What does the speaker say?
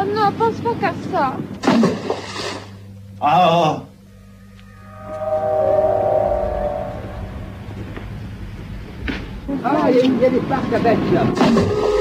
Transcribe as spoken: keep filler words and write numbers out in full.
Oh non, pense pas qu'à ça. Ah. Ah, il y a, il y a des parcs à bêtes là.